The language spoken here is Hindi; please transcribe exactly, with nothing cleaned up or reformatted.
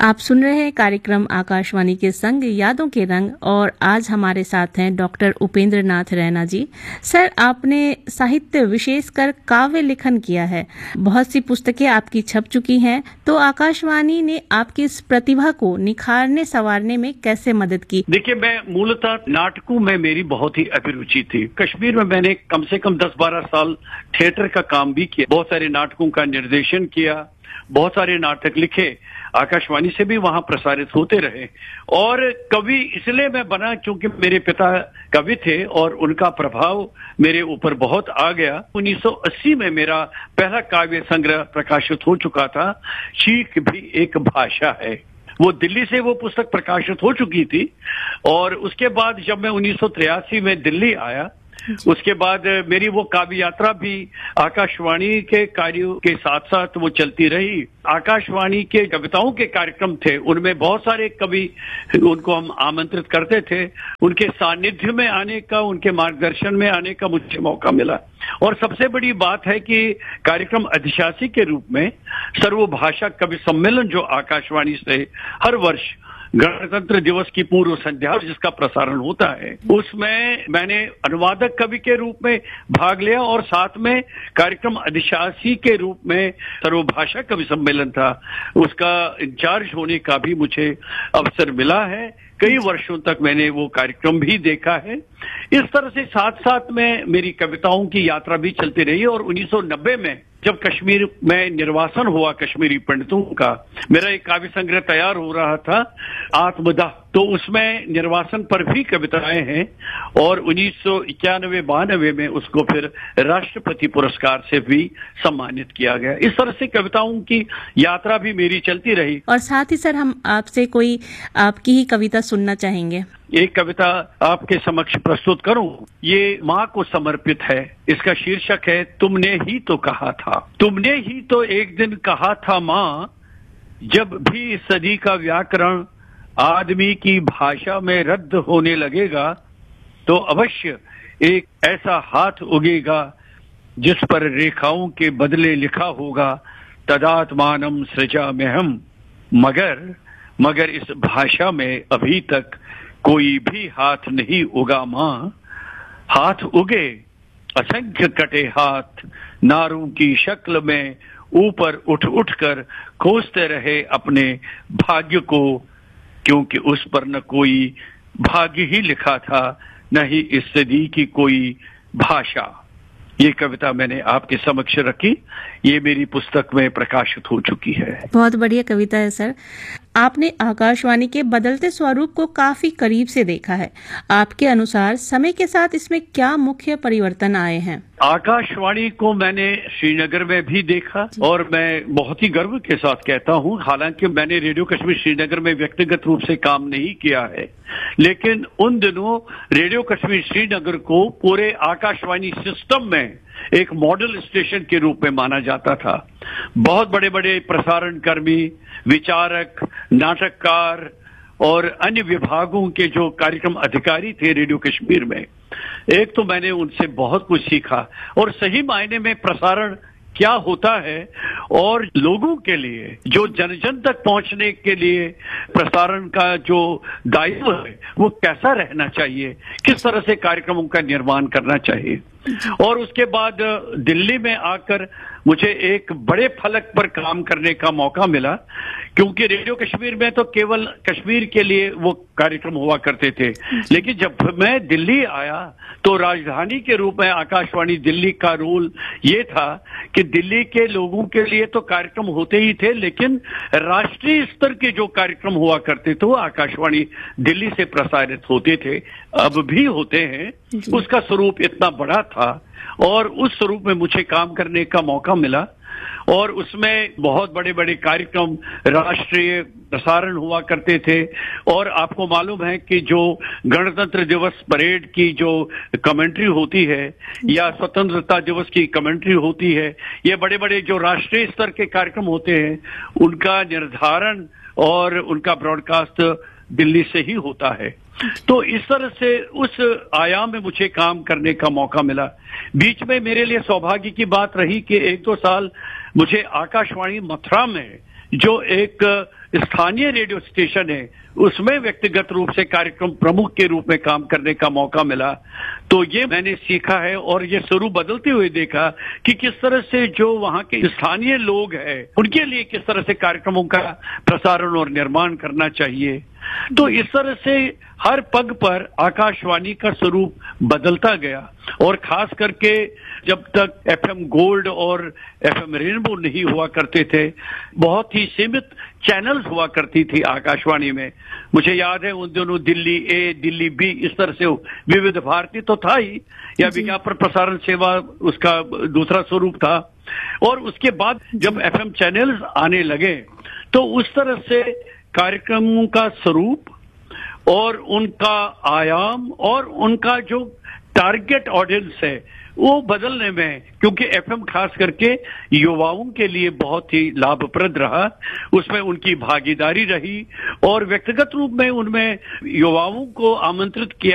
आप सुन रहे हैं कार्यक्रम आकाशवाणी के संग यादों के रंग और आज हमारे साथ हैं डॉक्टर उपेंद्र नाथ रैना जी। सर, आपने साहित्य विशेषकर काव्य लेखन किया है, बहुत सी पुस्तकें आपकी छप चुकी हैं, तो आकाशवाणी ने आपकी इस प्रतिभा को निखारने संवारने में कैसे मदद की? देखिए, मैं मूलतः नाटकों में मेरी बहुत ही अभिरुचि थी। कश्मीर में मैंने कम से कम दस बारह साल थिएटर का काम भी किया, बहुत सारे नाटकों का निर्देशन किया, बहुत सारे नाटक लिखे, आकाशवाणी से भी वहां प्रसारित होते रहे। और कवि इसलिए मैं बना क्योंकि मेरे पिता कवि थे और उनका प्रभाव मेरे ऊपर बहुत आ गया। उन्नीस सौ अस्सी में मेरा पहला काव्य संग्रह प्रकाशित हो चुका था, चीख भी एक भाषा है। वो दिल्ली से वो पुस्तक प्रकाशित हो चुकी थी और उसके बाद जब मैं उन्नीस सौ तिरासी में दिल्ली आया, उसके बाद मेरी वो काव्य यात्रा भी आकाशवाणी के कार्यों के साथ साथ वो चलती रही। आकाशवाणी के कविताओं के कार्यक्रम थे, उनमें बहुत सारे कवि, उनको हम आमंत्रित करते थे, उनके सानिध्य में आने का, उनके मार्गदर्शन में आने का मुझे मौका मिला। और सबसे बड़ी बात है कि कार्यक्रम अधिशासी के रूप में सर्वभाषा कवि सम्मेलन जो आकाशवाणी से हर वर्ष गणतंत्र दिवस की पूर्व संध्या जिसका प्रसारण होता है, उसमें मैंने अनुवादक कवि के रूप में भाग लिया और साथ में कार्यक्रम अधिशासी के रूप में सर्वभाषा कवि सम्मेलन था, उसका इंचार्ज होने का भी मुझे अवसर मिला है। कई वर्षों तक मैंने वो कार्यक्रम भी देखा है। इस तरह से साथ साथ में मेरी कविताओं की यात्रा भी चलती रही और उन्नीस सौ नब्बे में जब कश्मीर में निर्वासन हुआ कश्मीरी पंडितों का, मेरा एक काव्य संग्रह तैयार हो रहा था, आत्मदाह, तो उसमें निर्वासन पर भी कविताएं हैं और उन्नीस सौ इक्यानवे बानवे में उसको फिर राष्ट्रपति पुरस्कार से भी सम्मानित किया गया। इस तरह से कविताओं की यात्रा भी मेरी चलती रही। और साथ ही सर, हम आपसे कोई आपकी ही कविता सुनना चाहेंगे। एक कविता आपके समक्ष प्रस्तुत करूं। ये माँ को समर्पित है। इसका शीर्षक है तुमने ही तो कहा था। तुमने ही तो एक दिन कहा था माँ, जब भी इस सदी का व्याकरण आदमी की भाषा में रद्द होने लगेगा तो अवश्य एक ऐसा हाथ उगेगा जिस पर रेखाओं के बदले लिखा होगा तदात्मानम सृजा में हम। मगर मगर इस भाषा में अभी तक कोई भी हाथ नहीं उगा माँ। हाथ उगे असंख्य कटे हाथ, नारों की शक्ल में ऊपर उठ उठ कर खोजते रहे अपने भाग्य को, क्योंकि उस पर न कोई भाग्य ही लिखा था, न ही इस सदी की कोई भाषा। ये कविता मैंने आपके समक्ष रखी, ये मेरी पुस्तक में प्रकाशित हो चुकी है। बहुत बढ़िया कविता है सर। आपने आकाशवाणी के बदलते स्वरूप को काफी करीब से देखा है। आपके अनुसार समय के साथ इसमें क्या मुख्य परिवर्तन आए हैं? आकाशवाणी को मैंने श्रीनगर में भी देखा और मैं बहुत ही गर्व के साथ कहता हूं, हालांकि मैंने रेडियो कश्मीर श्रीनगर में व्यक्तिगत रूप से काम नहीं किया है, लेकिन उन दिनों रेडियो कश्मीर श्रीनगर को पूरे आकाशवाणी सिस्टम में एक मॉडल स्टेशन के रूप में माना जाता था। बहुत बड़े बड़े प्रसारण कर्मी, विचारक, नाटककार और अन्य विभागों के जो कार्यक्रम अधिकारी थे रेडियो कश्मीर में, एक तो मैंने उनसे बहुत कुछ सीखा और सही मायने में प्रसारण क्या होता है और लोगों के लिए जो जन जन तक पहुंचने के लिए प्रसारण का जो दायित्व है वो कैसा रहना चाहिए, किस तरह से कार्यक्रमों का निर्माण करना चाहिए। और उसके बाद दिल्ली में आकर मुझे एक बड़े फलक पर काम करने का मौका मिला, क्योंकि रेडियो कश्मीर में तो केवल कश्मीर के लिए वो कार्यक्रम हुआ करते थे, लेकिन जब मैं दिल्ली आया तो राजधानी के रूप में आकाशवाणी दिल्ली का रोल ये था कि दिल्ली के लोगों के लिए तो कार्यक्रम होते ही थे, लेकिन राष्ट्रीय स्तर के जो कार्यक्रम हुआ करते थे वो आकाशवाणी दिल्ली से प्रसारित होते थे, अब भी होते हैं। उसका स्वरूप इतना बड़ा था और उस स्वरूप में मुझे काम करने का मौका मिला और उसमें बहुत बड़े बड़े कार्यक्रम राष्ट्रीय प्रसारण हुआ करते थे। और आपको मालूम है कि जो गणतंत्र दिवस परेड की जो कमेंट्री होती है या स्वतंत्रता दिवस की कमेंट्री होती है, ये बड़े बड़े जो राष्ट्रीय स्तर के कार्यक्रम होते हैं उनका निर्धारण और उनका ब्रॉडकास्ट दिल्ली से ही होता है। तो इस तरह से उस आयाम में मुझे काम करने का मौका मिला। बीच में मेरे लिए सौभाग्य की बात रही कि एक दो साल मुझे आकाशवाणी मथुरा में जो एक स्थानीय रेडियो स्टेशन है उसमें व्यक्तिगत रूप से कार्यक्रम प्रमुख के रूप में काम करने का मौका मिला, तो ये मैंने सीखा है और ये स्वरूप बदलते हुए देखा कि किस तरह से जो वहाँ के स्थानीय लोग हैं उनके लिए किस तरह से कार्यक्रमों का प्रसारण और निर्माण करना चाहिए। तो इस तरह से हर पग पर आकाशवाणी का स्वरूप बदलता गया और खास करके जब तक एफएम गोल्ड और एफएम रेनबो नहीं हुआ करते थे, बहुत ही सीमित चैनल्स हुआ करती थी आकाशवाणी में। मुझे याद है उन दिनों दिल्ली ए, दिल्ली बी, इस तरह से विविध भारती तो था ही, या विज्ञापन प्रसारण सेवा उसका दूसरा स्वरूप था। और उसके बाद जब एफएम चैनल्स आने लगे तो उस तरह से कार्यक्रमों का स्वरूप और उनका आयाम और उनका जो टारगेट ऑडियंस है वो बदलने में, क्योंकि एफएम खास करके युवाओं के लिए बहुत ही लाभप्रद रहा, उसमें उनकी भागीदारी रही और व्यक्तिगत रूप में उनमें युवाओं को आमंत्रित किया